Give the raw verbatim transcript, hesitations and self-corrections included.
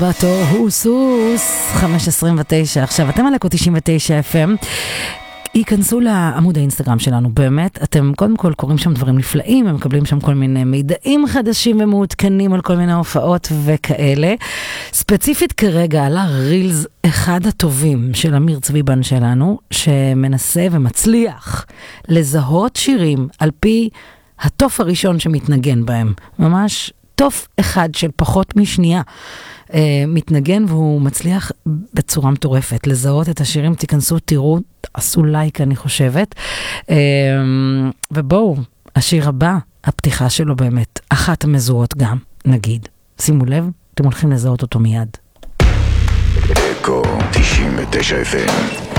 בתור הוא סוס חמש עשרים ותשע. עכשיו אתם על אקו תשעים ותשע אף אם. ייכנסו לעמוד האינסטגרם שלנו, באמת, אתם קודם כל קוראים שם דברים נפלאים, הם מקבלים שם כל מיני מידעים חדשים ומעודכנים על כל מיני הופעות וכאלה. ספציפית כרגע עלה רילס אחד הטובים של אמיר צביבן שלנו, שמנסה ומצליח לזהות שירים על פי הטוף הראשון שמתנגן בהם. ממש טוף אחד של פחות משנייה. Uh, מתנגן והוא מצליח בצורה מטורפת לזהות את השירים. תיכנסו, תראו, עשו לייק אני חושבת, uh, ובואו, השיר הבא, הפתיחה שלו באמת אחת המזוהות גם, נגיד, שימו לב, אתם הולכים לזהות אותו מיד. אקו תשעים ותשע אף אם